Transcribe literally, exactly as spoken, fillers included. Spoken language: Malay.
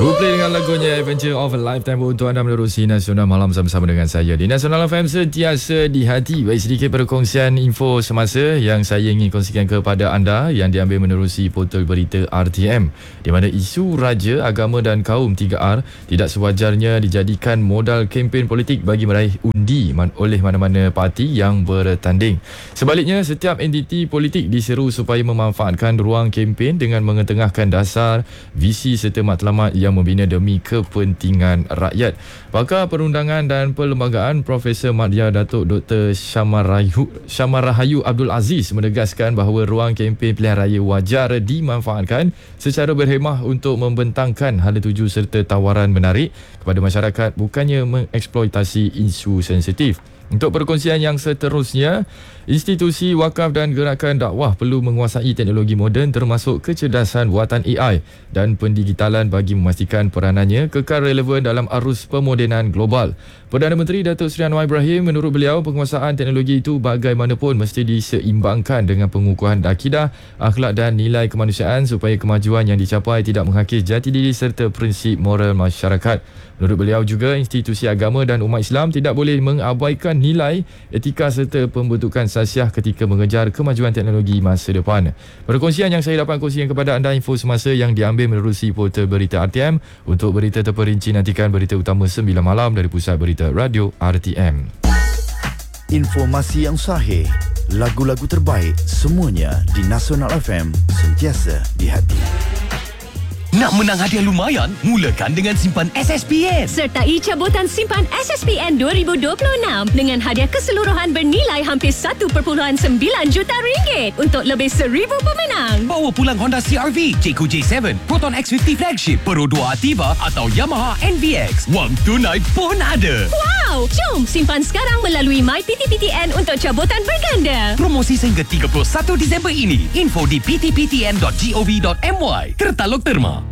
Coldplay dengan lagunya Adventure of a Lifetime untuk anda menerusi Nasional Malam bersama dengan saya di Nasional F M, sentiasa di hati. Baik, sedikit perkongsian info semasa yang saya ingin kongsikan kepada anda yang diambil menerusi portal berita R T M, di mana isu raja, agama dan kaum tiga R tidak sewajarnya dijadikan modal kempen politik bagi meraih undi oleh mana-mana parti yang bertanding. Sebaliknya, setiap entiti politik diseru supaya memanfaatkan ruang kempen dengan mengetengahkan dasar, visi serta matlamat yang membina demi kepentingan rakyat. Pakar Perundangan dan Perlembagaan Profesor Madya Datuk Doktor Syamarahayu, Syamarahayu Abdul Aziz menegaskan bahawa ruang kempen pilihan raya wajar dimanfaatkan secara berhemah untuk membentangkan hala tuju serta tawaran menarik kepada masyarakat, bukannya mengeksploitasi isu sensitif. Untuk perkongsian yang seterusnya, institusi wakaf dan gerakan dakwah perlu menguasai teknologi moden termasuk kecerdasan buatan A I dan pendigitalan bagi memastikan peranannya kekal relevan dalam arus pemodenan global. Perdana Menteri Datuk Seri Anwar Ibrahim, menurut beliau, penguasaan teknologi itu bagaimanapun mesti diseimbangkan dengan pengukuhan akidah, akhlak dan nilai kemanusiaan supaya kemajuan yang dicapai tidak menghakis jati diri serta prinsip moral masyarakat. Menurut beliau juga, institusi agama dan umat Islam tidak boleh mengabaikan nilai, etika serta pembentukan sasiah ketika mengejar kemajuan teknologi masa depan. Perkongsian yang saya dapat kongsikan kepada anda info semasa yang diambil menerusi portal berita R T M. Untuk berita terperinci, nantikan berita utama sembilan malam dari Pusat Berita Radio R T M. Informasi yang sahih, lagu-lagu terbaik, semuanya di Nasional F M, sentiasa di hati. Nak menang hadiah lumayan? Mulakan dengan simpan S S P N. Sertai cabutan simpan S S P N dua ribu dua puluh enam dengan hadiah keseluruhan bernilai hampir satu perpuluhan sembilan juta ringgit untuk lebih seribu pemenang. Bawa pulang Honda C R V, Jayco J tujuh, Proton X lima puluh Flagship, Pro dua Ativa atau Yamaha N V X. Wang tunai pun ada. Wow! Jom simpan sekarang melalui My P T P T N untuk cabutan berganda. Promosi sehingga tiga puluh satu Disember ini. Info di p t p t n dot gov dot m y. Tertaluk terma.